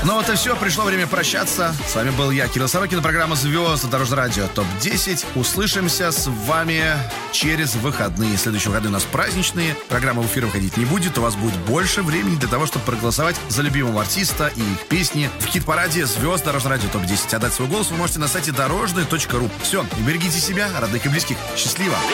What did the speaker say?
Ну вот и все, пришло время прощаться. С вами был я, Кирилл Сорокин, программа «Звезды Дорожное радио ТОП-10». Услышимся с вами через выходные. Следующие выходные у нас праздничные. Программа в эфир выходить не будет. У вас будет больше времени для того, чтобы проголосовать за любимого артиста и их песни в хит-параде «Звезды Дорожное радио ТОП-10». Отдать свой голос вы можете на сайте дорожный.ру. Все, берегите себя, родных и близких. Счастливо!